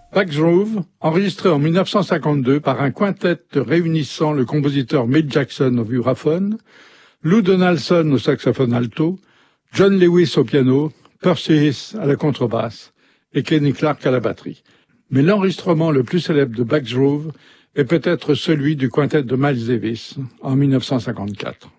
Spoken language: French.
Bach Groove, enregistré en 1952 par un quintet réunissant le compositeur Milt Jackson au vibraphone, Lou Donaldson au saxophone alto, John Lewis au piano, Percy Hiss à la contrebasse et Kenny Clarke à la batterie. Mais l'enregistrement le plus célèbre de Bach Groove est peut-être celui du quintet de Miles Davis en 1954.